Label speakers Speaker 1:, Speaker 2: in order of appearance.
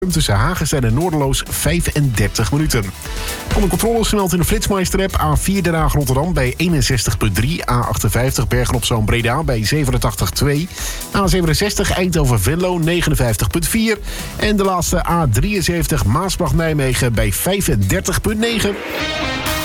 Speaker 1: Tussen Hagestein en Noorderloos 35 minuten. Van de controles gemeld in de Flitsmeister-app. A4 Den Haag Rotterdam bij 61,3. A58 Bergen op Zoom Breda bij 87,2. A67 Eindhoven Venlo 59,4. En de laatste A73 Maasbracht Nijmegen bij 35,9.